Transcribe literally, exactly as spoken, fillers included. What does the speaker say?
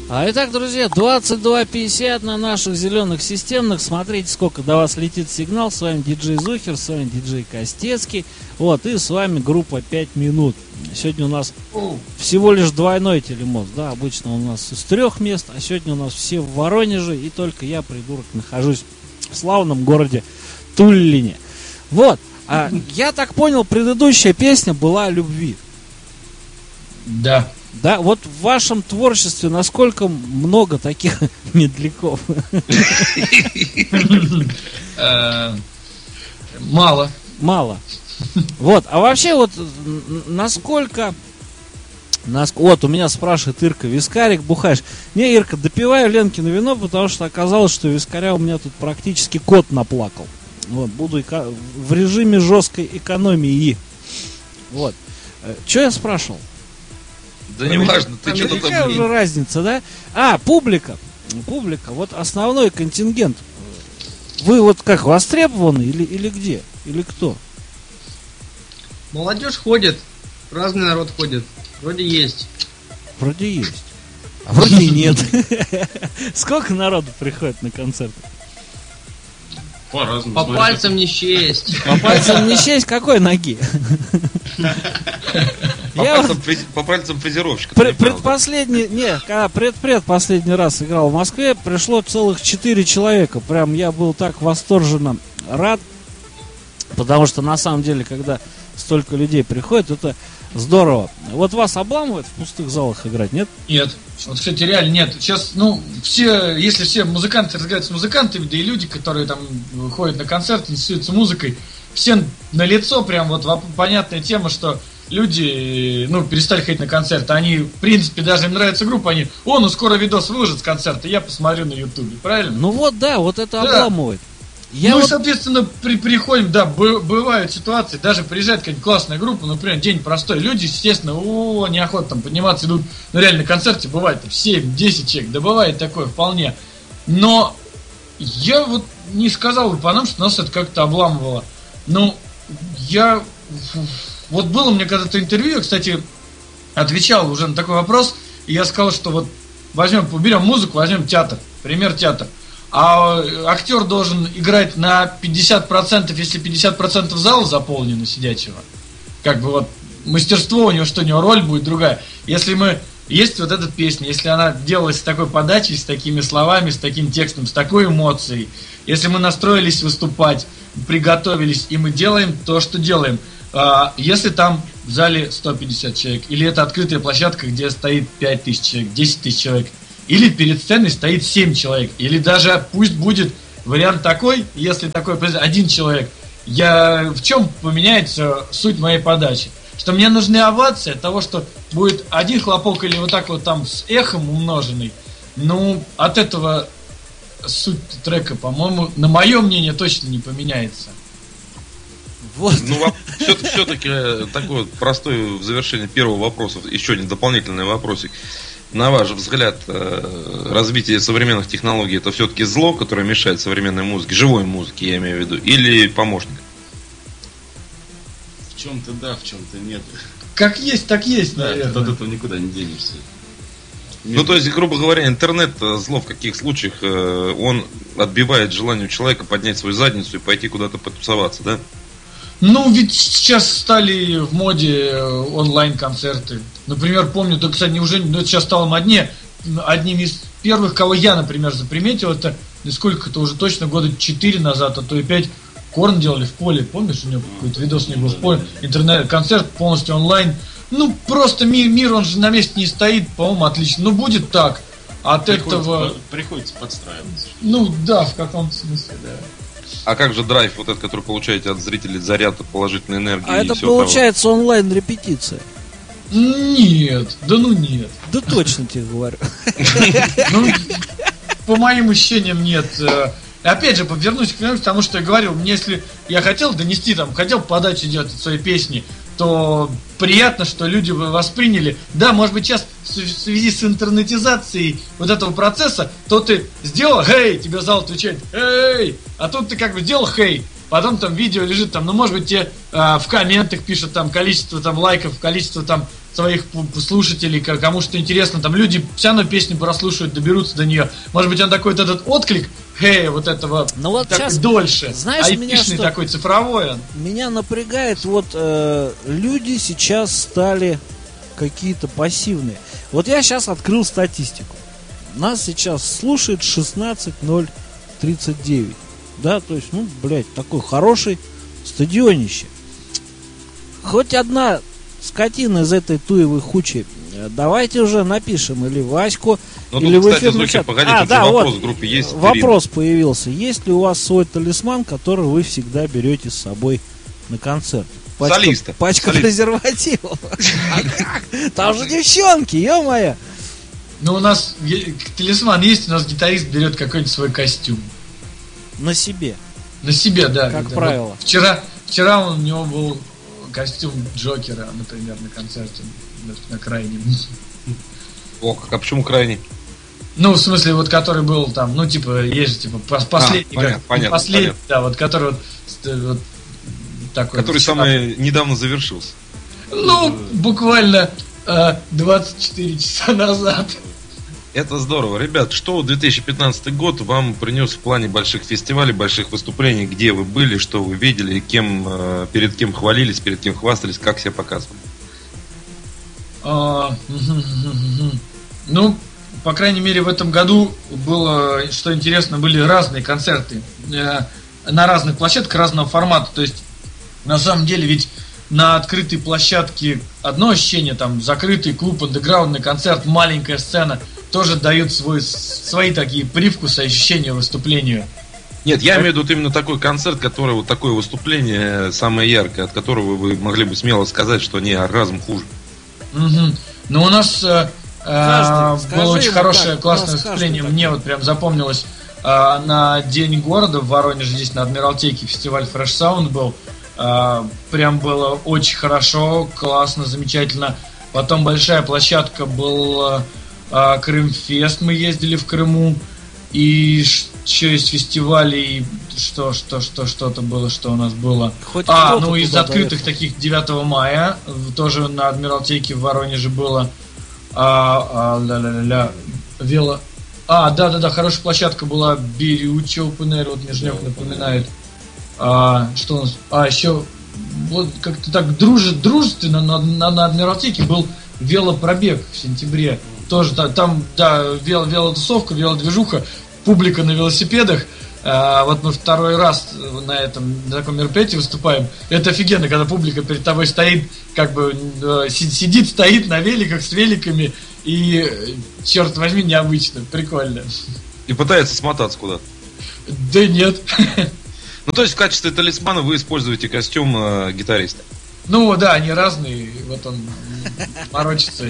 А итак, друзья, двадцать два пятьдесят на наших зеленых системных. Смотрите, сколько до вас летит сигнал. С вами диджей Зухер, с вами диджей Костецкий. Вот, и с вами группа пять минут. Сегодня у нас всего лишь двойной телемост. Да, обычно у нас из трех мест, а сегодня у нас все в Воронеже. И только я, придурок, нахожусь в славном городе Туллине. Вот, а я так понял, предыдущая песня была о любви. Да. Да, вот в вашем творчестве насколько много таких медляков? Мало. Мало. Вот, а вообще вот насколько... Вот, у меня спрашивает Ирка: вискарик бухаешь? Не, Ирка, допиваю Ленкино вино, потому что оказалось, что вискаря у меня тут практически кот наплакал. Вот, буду эко... в режиме жесткой экономии. Вот. Что я спрашивал? Да не важно, ты что-то там... Какая уже разница, да? А, публика. Публика, вот основной контингент. Вы вот как, востребованы или, или где? Или кто? Молодежь ходит, разный народ ходит. Вроде есть. Вроде есть. А вроде и нет. Сколько народу приходит на концерт? По пальцам не счесть. По пальцам не счесть какой ноги? По, я пальцам, вот, по пальцам фрезеровщика. Пред, предпоследний, не, когда предпредпоследний раз играл в Москве, пришло целых четыре человека. Прям я был так восторженно рад. Потому что на самом деле, когда столько людей приходит, это здорово. Вот вас обламывает в пустых залах играть, нет? Нет. Вот, кстати, реально нет. Сейчас, ну, все, если все музыканты разговаривают с музыкантами, да и люди, которые там ходят на концерты, интересуются музыкой, все на лицо прям вот понятная тема, что люди, ну, перестали ходить на концерты. Они, в принципе, даже им нравится группа, они, о, ну скоро видос выложат с концерта, я посмотрю на ютубе, правильно? Ну вот, да, вот это да. Обламывает. Я ну вот... и, соответственно, при, приходим, да, б, бывают ситуации, даже приезжает какая-нибудь классная группа, например, день простой, люди, естественно, о, неохота там подниматься, идут, ну, реально, на концерте бывает там семь-десять человек, да бывает такое вполне. Но я вот не сказал бы по нам, что нас это как-то обламывало. Ну, я... Вот было мне когда-то интервью, я, кстати, отвечал уже на такой вопрос, и я сказал, что вот возьмем, берем музыку, возьмем театр, пример театр. А актер должен играть на пятьдесят процентов, если пятьдесят процентов зала заполнено сидячего. Как бы вот мастерство у него, что у него роль будет другая. Если мы... Есть вот эта песня, если она делалась с такой подачей, с такими словами, с таким текстом, с такой эмоцией, если мы настроились выступать, приготовились, и мы делаем то, что делаем. Если там в зале сто пятьдесят человек, или это открытая площадка, где стоит пять тысяч человек, десять тысяч человек, или перед сценой стоит семь человек, или даже пусть будет вариант такой, если такой один человек, я, в чем поменяется суть моей подачи? Что мне нужны овации от того, что будет один хлопок или вот так вот там с эхом умноженный. Ну, от этого суть трека, по-моему, на мое мнение, точно не поменяется. Вот. Ну, все-таки такой вот простой в завершении первого вопроса, еще один дополнительный вопросик. На ваш взгляд, развитие современных технологий — это все-таки зло, которое мешает современной музыке, живой музыке, я имею в виду, или помощник? В чем-то да, в чем-то нет. Как есть, так есть, да, наверное. От этого никуда не денешься. Нет. Ну, то есть, грубо говоря, интернет, зло в каких случаях, он отбивает желание у человека поднять свою задницу и пойти куда-то потусоваться, да? Ну, ведь сейчас стали в моде онлайн-концерты. Например, помню, да, кстати, уже ну, это сейчас стало моднее. Одним из первых, кого я, например, заприметил, это, сколько-то уже точно, года четыре назад, а то и пять, Корн делали в поле. Помнишь, у него какой-то видос не был в поле? Интернет-концерт полностью онлайн. Ну, просто мир, мир, он же на месте не стоит, по-моему, отлично. Ну, будет так. От приходится, этого... Приходится подстраиваться. Ну, да, в каком-то смысле, да. А как же драйв, вот этот, который получаете от зрителей, заряд положительной энергии? А это получается онлайн-репетиция? Нет, да ну нет. Да точно тебе говорю. Ну, по моим ощущениям, нет. Опять же, вернусь к тому, что я говорил. Мне, если я хотел донести, там, хотел подачу делать от своей песни, то приятно, что люди восприняли. Да, может быть, сейчас в связи с интернетизацией вот этого процесса, то ты сделал «Хей!», тебе зал отвечает «Эй!», а тут ты как бы сделал «Хей!», потом там видео лежит, там, ну, может быть, тебе а, в комментах пишут там количество там лайков, количество там своих слушателей, кому что интересно, там люди все равно песню прослушают, доберутся до нее. Может быть, он такой вот этот отклик, хей, вот этого ну вот так, сейчас, дольше, знаешь, айпишный такой, цифровой он. Меня напрягает, вот э, люди сейчас стали какие-то пассивные. Вот я сейчас открыл статистику. Нас сейчас слушает шестнадцать ноль тридцать девять. Да, то есть, ну, блядь, такой хороший стадионище. Хоть одна скотина из этой туевой хучи, давайте уже напишем или Ваську, но или тут, в кстати, эфирный Зухер, чат. погоди, А, тут да, же вопрос вот, в группе есть. вопрос появился. Есть ли у вас свой талисман, который вы всегда берете с собой на концерт? Пачка, Солиста. Пачка Солиста. презервативов. Там же девчонки, ё-моё. Ну, у нас е- талисман есть, у нас гитарист берет какой-нибудь свой костюм. На себе. На себе, да. Как когда- правило. вот вчера, вчера у него был костюм Джокера, например, на концерте на, на крайнем. О, как, а почему крайний? Ну, в смысле, вот который был там, ну, типа, есть же, типа, пос- последний, А, понятно, как- понятно, последний, понятно. да, вот который вот, ст- вот такой. Который вот, самый недавно завершился. Ну, буквально э, двадцать четыре часа назад. Это здорово. Ребят, что две тысячи пятнадцатый год вам принес в плане больших фестивалей, больших выступлений? Где вы были, что вы видели, кем, э, перед кем хвалились, перед кем хвастались, как себя показывали? А, мгм, мгм, мгм. Ну, по крайней мере, в этом году было, что интересно, были разные концерты э, на разных площадках разного формата. То есть, на самом деле, ведь на открытой площадке одно ощущение, там, закрытый клуб, андеграундный концерт, маленькая сцена, тоже дают свой, свои такие привкусы, ощущения выступлению. Нет, я имею в виду именно такой концерт, который вот такое выступление самое яркое, от которого вы могли бы смело сказать, что не, разум хуже. Мгм. Ну, у нас э, Каждый, э, скажи было очень ему, хорошее, как, у классное нас каждый выступление. такой. Мне вот прям запомнилось э, на День города в Воронеже, здесь на Адмиралтейке фестиваль Fresh Sound был. Э, прям было очень хорошо, классно, замечательно. Потом большая площадка был э, Крымфест, мы ездили в Крыму. И что из фестивалей, что, что, что, что-то было, что у нас было. Хоть А, кто-то ну из туда открытых доехал. таких девятого мая в- тоже на Адмиралтейке в Воронеже было. А, а, ля-ля-ля-ля, вело. А, да-да-да, хорошая площадка была Бирючи Open Air, вот Межнёк напоминает. А, что у нас? А, еще вот как-то так дружит, дружественно на, на, на Адмиралтейке был велопробег в сентябре. Тоже да, там, да, вело, велотусовка, велодвижуха, публика на велосипедах. А, вот мы второй раз на этом на таком мероприятии выступаем. Это офигенно, когда публика перед тобой стоит, как бы э, си- сидит, стоит на великах с великами и, э, черт возьми, необычно, прикольно. И пытается смотаться куда-то. Да нет. Ну, то есть в качестве талисмана вы используете костюм э, гитариста. Ну да, они разные, вот он морочится.